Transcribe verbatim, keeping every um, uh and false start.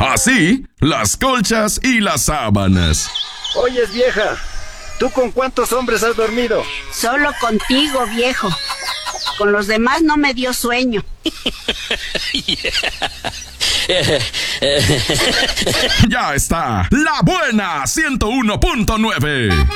Así, las colchas y las sábanas. Oyes, vieja, ¿tú con cuántos hombres has dormido? Solo contigo, viejo. Con los demás no me dio sueño. Ya está, La Buena ciento uno punto nueve.